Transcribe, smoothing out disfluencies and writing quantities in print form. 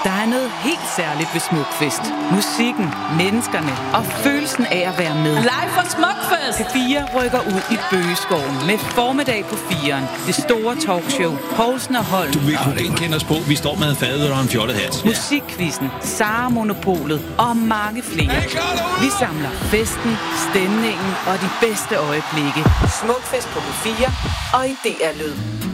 Der er noget helt særligt ved Smukfest. Musikken, menneskerne og følelsen af at være med. Live fra Smukfest! P4 rykker ud i Bøgeskoven med formiddag på 4'eren. Det store talkshow. Poulsen og Holm. Du vil kunne genkende os på. Vi står med en fadøl og en fjollet hat. Musikquizzen, Sara Monopolet og mange flere. Vi samler festen, stemningen og de bedste øjeblikke. Smukfest på P4 og i DR Lyd.